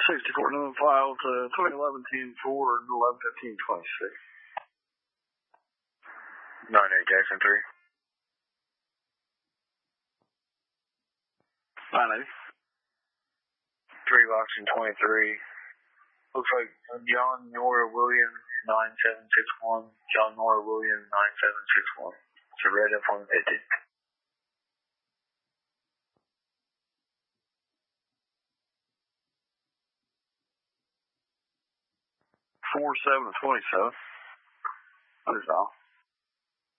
64 known file to 2011-10 Ford 11-15-26. 98 Jackson 3. 980. 3 Boxing 23. Looks like John Nora Williams 9761. John Nora Williams 9761. It's a red F-150. 47-27. That is all.